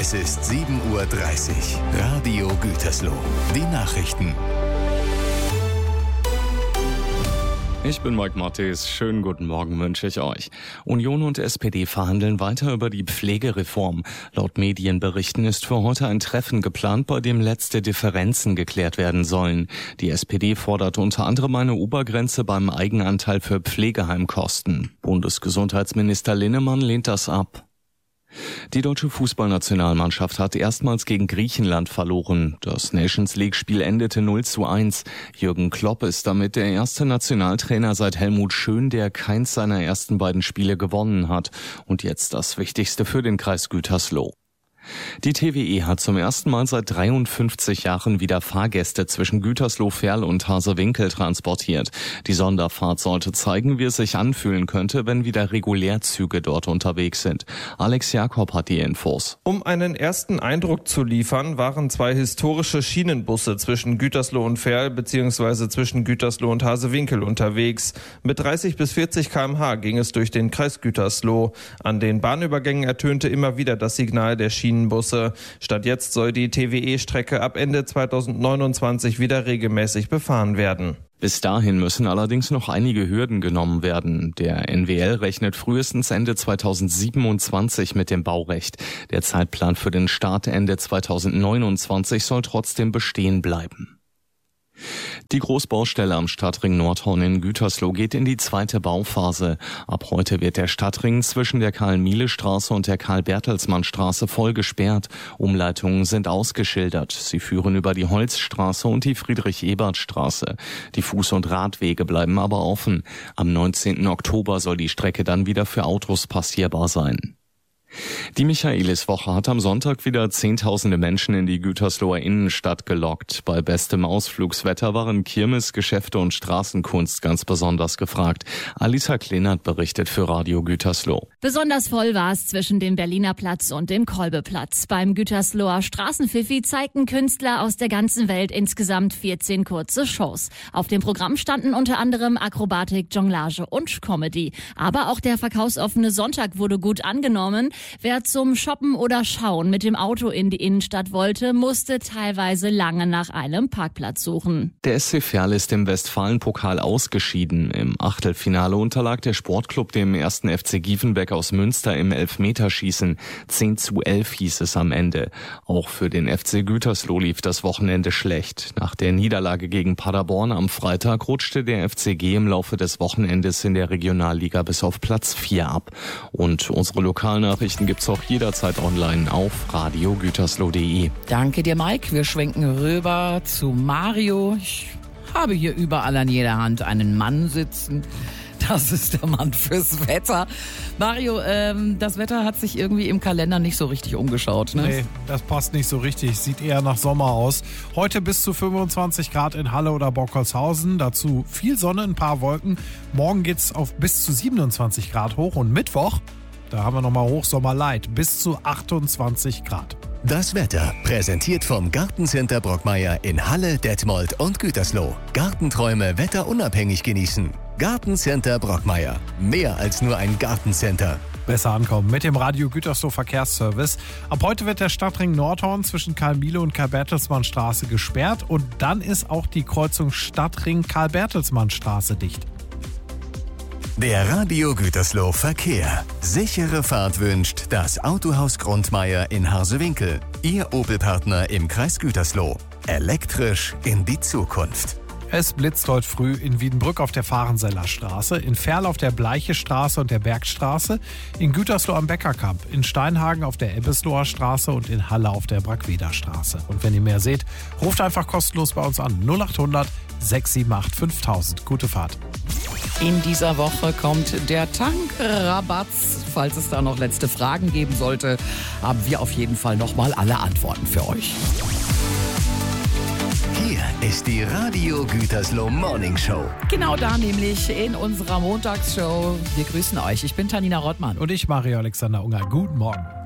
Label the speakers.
Speaker 1: Es ist 7:30 Uhr. Radio Gütersloh. Die Nachrichten.
Speaker 2: Ich bin Mike Mattes. Schönen guten Morgen wünsche ich euch. Union und SPD verhandeln weiter über die Pflegereform. Laut Medienberichten ist für heute ein Treffen geplant, bei dem letzte Differenzen geklärt werden sollen. Die SPD fordert unter anderem eine Obergrenze beim Eigenanteil für Pflegeheimkosten. Bundesgesundheitsminister Linnemann lehnt das ab. Die deutsche Fußballnationalmannschaft hat erstmals gegen Griechenland verloren. Das Nations-League-Spiel endete 0:1. Jürgen Klopp ist damit der erste Nationaltrainer seit Helmut Schön, der keins seiner ersten beiden Spiele gewonnen hat. Und jetzt das Wichtigste für den Kreis Gütersloh. Die TWE hat zum ersten Mal seit 53 Jahren wieder Fahrgäste zwischen Gütersloh, Ferl und Harsewinkel transportiert. Die Sonderfahrt sollte zeigen, wie es sich anfühlen könnte, wenn wieder Regulärzüge dort unterwegs sind. Alex Jakob hat die Infos.
Speaker 3: Um einen ersten Eindruck zu liefern, waren 2 historische Schienenbusse zwischen Gütersloh und Ferl bzw. zwischen Gütersloh und Harsewinkel unterwegs. Mit 30 bis 40 km/h ging es durch den Kreis Gütersloh. An den Bahnübergängen ertönte immer wieder das Signal der Schienenbusse. Statt jetzt soll die TWE-Strecke ab Ende 2029 wieder regelmäßig befahren werden.
Speaker 2: Bis dahin müssen allerdings noch einige Hürden genommen werden. Der NWL rechnet frühestens Ende 2027 mit dem Baurecht. Der Zeitplan für den Start Ende 2029 soll trotzdem bestehen bleiben. Die Großbaustelle am Stadtring Nordhorn in Gütersloh geht in die zweite Bauphase. Ab heute wird der Stadtring zwischen der Karl-Miele-Straße und der Karl-Bertelsmann-Straße voll gesperrt. Umleitungen sind ausgeschildert. Sie führen über die Holzstraße und die Friedrich-Ebert-Straße. Die Fuß- und Radwege bleiben aber offen. Am 19. Oktober soll die Strecke dann wieder für Autos passierbar sein. Die Michaeliswoche hat am Sonntag wieder Zehntausende Menschen in die Gütersloher Innenstadt gelockt. Bei bestem Ausflugswetter waren Kirmes, Geschäfte und Straßenkunst ganz besonders gefragt. Alisa Klenert berichtet für Radio Gütersloh.
Speaker 4: Besonders voll war es zwischen dem Berliner Platz und dem Kolbeplatz. Beim Gütersloher Straßenpfiffi zeigten Künstler aus der ganzen Welt insgesamt 14 kurze Shows. Auf dem Programm standen unter anderem Akrobatik, Jonglage und Comedy. Aber auch der verkaufsoffene Sonntag wurde gut angenommen. Wer zum Shoppen oder Schauen mit dem Auto in die Innenstadt wollte, musste teilweise lange nach einem Parkplatz suchen.
Speaker 2: Der SC Verl ist im Westfalenpokal ausgeschieden. Im Achtelfinale unterlag der Sportclub dem 1. FC Giefenbeck aus Münster im Elfmeterschießen. 10:11 hieß es am Ende. Auch für den FC Gütersloh lief das Wochenende schlecht. Nach der Niederlage gegen Paderborn am Freitag rutschte der FCG im Laufe des Wochenendes in der Regionalliga bis auf Platz 4 ab. Und unsere Lokalnachrichten gibt's auch jederzeit online auf radiogütersloh.de.
Speaker 5: Danke dir, Mike. Wir schwenken rüber zu Mario. Ich habe hier überall an jeder Hand einen Mann sitzen. Das ist der Mann fürs Wetter. Mario, das Wetter hat sich irgendwie im Kalender nicht so richtig umgeschaut, ne?
Speaker 6: Nee, das passt nicht so richtig. Sieht eher nach Sommer aus. Heute bis zu 25 Grad in Halle oder Bockelshausen. Dazu viel Sonne, ein paar Wolken. Morgen geht's auf bis zu 27 Grad hoch. Und Mittwoch, da haben wir nochmal Hochsommerlight, bis zu 28 Grad.
Speaker 1: Das Wetter präsentiert vom Gartencenter Brockmeier in Halle, Detmold und Gütersloh. Gartenträume wetterunabhängig genießen. Gartencenter Brockmeier. Mehr als nur ein Gartencenter.
Speaker 6: Besser ankommen mit dem Radio Gütersloh Verkehrsservice. Ab heute wird der Stadtring Nordhorn zwischen Karl-Miele und Karl-Bertelsmann-Straße gesperrt. Und dann ist auch die Kreuzung Stadtring Karl-Bertelsmann-Straße dicht.
Speaker 1: Der Radio Gütersloh Verkehr. Sichere Fahrt wünscht das Autohaus Grundmeier in Harsewinkel. Ihr Opel-Partner im Kreis Gütersloh. Elektrisch in die Zukunft.
Speaker 6: Es blitzt heute früh in Wiedenbrück auf der Fahrenseller Straße, in Ferl auf der Bleiche Straße und der Bergstraße, in Gütersloh am Beckerkamp, in Steinhagen auf der Ebbesloher Straße und in Halle auf der Brackweder Straße. Und wenn ihr mehr seht, ruft einfach kostenlos bei uns an. 0800 678 5000. Gute Fahrt.
Speaker 5: In dieser Woche kommt der Tankrabatz. Falls es da noch letzte Fragen geben sollte, haben wir auf jeden Fall nochmal alle Antworten für euch.
Speaker 1: Hier ist die Radio Gütersloh Morning Show.
Speaker 5: Genau da nämlich in unserer Montagsshow. Wir grüßen euch. Ich bin Tanina Rottmann.
Speaker 6: Und ich, Mario Alexander Unger. Guten Morgen.